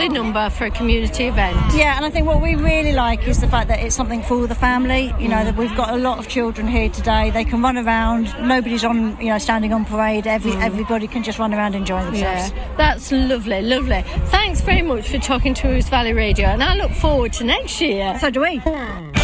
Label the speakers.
Speaker 1: lovely number for a community event.
Speaker 2: Yeah, and I think what we really like is the fact that it's something for the family. You know, that we've got a lot of children here today. They can run around. Nobody's on, standing on parade. Everybody can just run around enjoying themselves.
Speaker 1: Yeah, that's lovely, lovely. Thanks very much for talking to Ouse Valley Radio, and I look forward to next year.
Speaker 2: So do we.